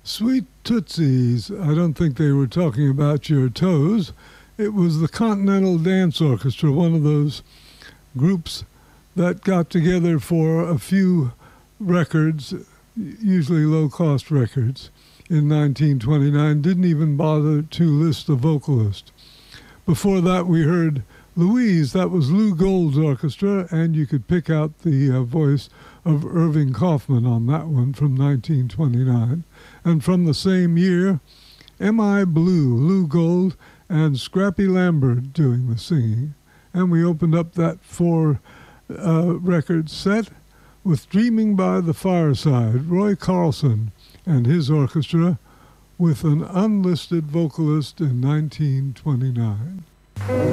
Sweet Tootsies. I don't think they were talking about your toes. It was the Continental Dance Orchestra, one of those groups that got together for a few records, usually low-cost records, in 1929. Didn't even bother to list a vocalist. Before that, we heard Louise. That was Lou Gold's orchestra, and you could pick out the voice of Irving Kaufman on that one from 1929. And from the same year, M.I. Blue, Lou Gold, and Scrappy Lambert doing the singing. And we opened up that four-record set with Dreaming by the Fireside, Roy Carlson and his orchestra, with an unlisted vocalist in 1929.